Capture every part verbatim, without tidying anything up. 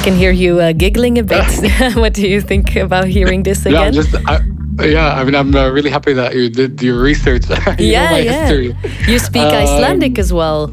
can hear you uh, giggling a bit. What do you think about hearing this again? Yeah, just, I, yeah, I mean, I'm uh, really happy that you did your research. you yeah, know my yeah. history. You speak um, Icelandic as well.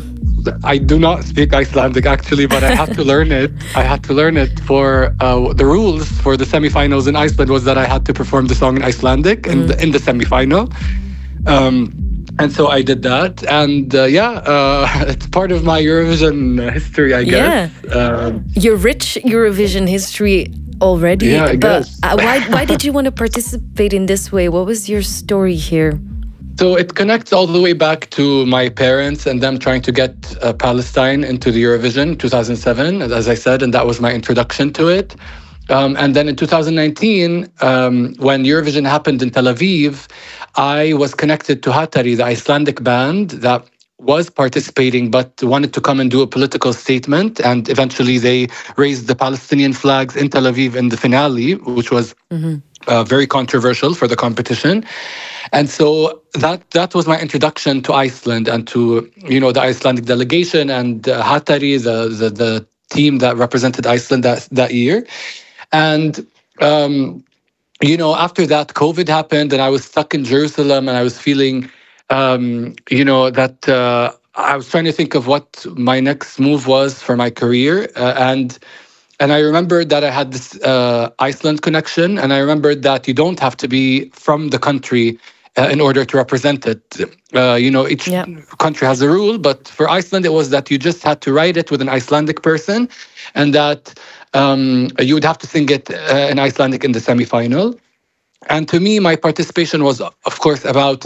I do not speak Icelandic actually, but I had to learn it. I had to learn it for uh, the rules for the semifinals in Iceland was that I had to perform the song in Icelandic mm. in, the, in the semifinal. Um, and so I did that. And uh, yeah, uh, it's part of my Eurovision history, I guess. Yeah. Um, Your rich Eurovision history already. Yeah, I but guess. uh, why, why did you want to participate in this way? What was your story here? So it connects all the way back to my parents and them trying to get uh, Palestine into the Eurovision two thousand seven, as I said, and that was my introduction to it. Um, and then in two thousand nineteen, um, when Eurovision happened in Tel Aviv, I was connected to Hatari, the Icelandic band that was participating but wanted to come and do a political statement. And eventually they raised the Palestinian flags in Tel Aviv in the finale, which was mm-hmm. uh, very controversial for the competition. And so that that was my introduction to Iceland and to, you know, the Icelandic delegation and uh, Hatari, the, the the team that represented Iceland that, that year. And, um, you know, after that, COVID happened and I was stuck in Jerusalem and I was feeling, um, you know, that uh, I was trying to think of what my next move was for my career. Uh, and And I remembered that I had this uh, Iceland connection. And I remembered that you don't have to be from the country uh, in order to represent it. Uh, you know, each yeah. country has a rule. But for Iceland, it was that you just had to write it with an Icelandic person. And that um, you would have to sing it uh, in Icelandic in the semifinal. And to me, my participation was, of course, about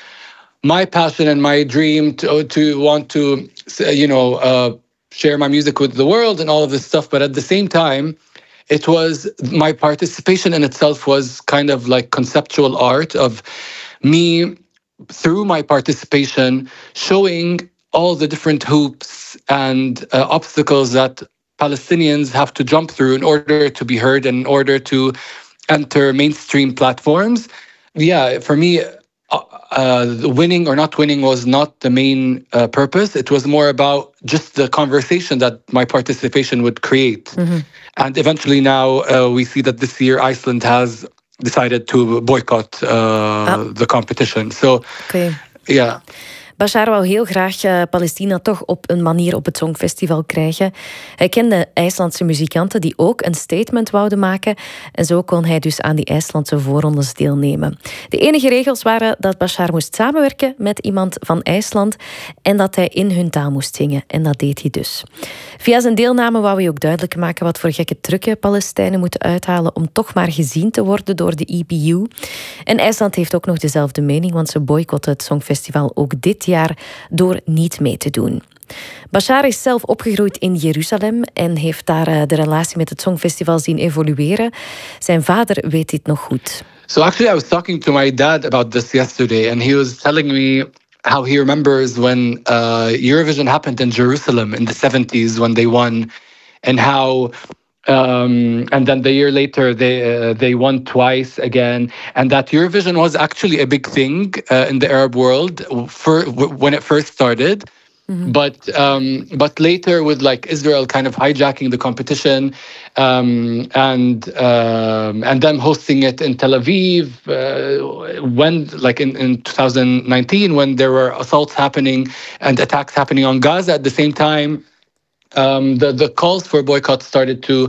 my passion and my dream to, to want to, you know, uh, share my music with the world and all of this stuff. But at the same time, it was my participation in itself was kind of like conceptual art of me through my participation, showing all the different hoops and uh, obstacles that Palestinians have to jump through in order to be heard and in order to enter mainstream platforms. Yeah, for me, Uh, winning or not winning was not the main uh, purpose. It was more about just the conversation that my participation would create. Mm-hmm. And eventually now uh, we see that this year Iceland has decided to boycott uh, ah. the competition. So, okay. yeah. Bashar wou heel graag uh, Palestina toch op een manier op het Songfestival krijgen. Hij kende IJslandse muzikanten die ook een statement wouden maken. En zo kon hij dus aan die IJslandse voorrondes deelnemen. De enige regels waren dat Bashar moest samenwerken met iemand van IJsland en dat hij in hun taal moest zingen. En dat deed hij dus. Via zijn deelname wou hij ook duidelijk maken wat voor gekke trucken Palestijnen moeten uithalen om toch maar gezien te worden door de E B U. En IJsland heeft ook nog dezelfde mening, want ze boycotten het Songfestival ook dit jaar. jaar door niet mee te doen. Bashar is zelf opgegroeid in Jeruzalem en heeft daar de relatie met het Songfestival zien evolueren. Zijn vader weet dit nog goed. So actually I was talking to my dad about this yesterday and he was telling me how he remembers when uh, Eurovision happened in Jerusalem in the seventies when they won and how Um, and then the year later, they uh, they won twice again, and that Eurovision was actually a big thing uh, in the Arab world for when it first started. Mm-hmm. But um, but later, with like Israel kind of hijacking the competition, um, and um, and them hosting it in Tel Aviv, uh, when like in, in twenty nineteen, when there were assaults happening and attacks happening on Gaza at the same time. Um, the, the calls for boycott started to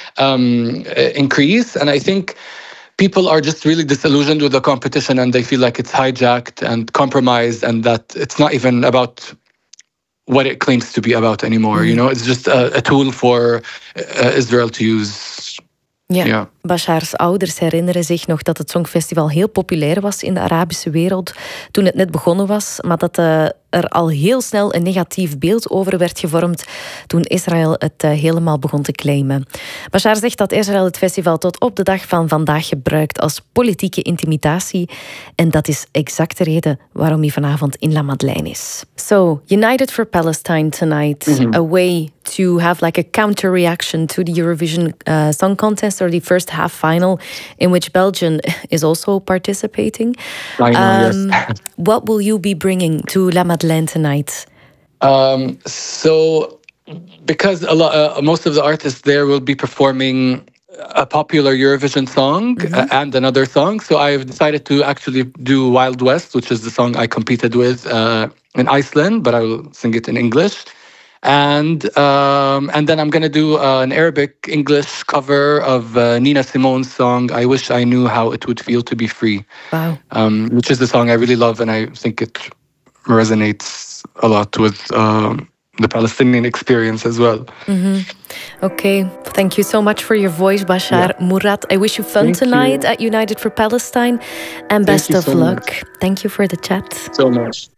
um, increase. And I think people are just really disillusioned with the competition and they feel like it's hijacked and compromised and that it's not even about what it claims to be about anymore. Mm-hmm. You know, it's just a, a tool for uh, Israel to use. Ja, ja. Bashar's ouders herinneren zich nog dat het Songfestival heel populair was in de Arabische wereld toen het net begonnen was, maar dat uh, er al heel snel een negatief beeld over werd gevormd toen Israël het uh, helemaal begon te claimen. Bashar zegt dat Israël het festival tot op de dag van vandaag gebruikt als politieke intimidatie en dat is exact de reden waarom hij vanavond in La Madeleine is. So, United for Palestine tonight, mm-hmm. a way to have like a counter reaction to the Eurovision uh, Song Contest or the first half final in which Belgium is also participating. I know, um, yes. What will you be bringing to La Madeleine tonight? Um, so because a lot, uh, most of the artists there will be performing a popular Eurovision song mm-hmm. uh, and another song. So I've decided to actually do Wild West, which is the song I competed with uh, in Iceland, but I will sing it in English. And um, and then I'm going to do uh, an Arabic English cover of uh, Nina Simone's song, I Wish I Knew How It Would Feel to Be Free. Wow. Um, which is the song I really love, and I think it resonates a lot with um, the Palestinian experience as well. Mm-hmm. Okay, thank you so much for your voice, Bashar yeah. Murad. I wish you fun thank tonight you. at United for Palestine, and best of luck. Much. Thank you for the chat. So much.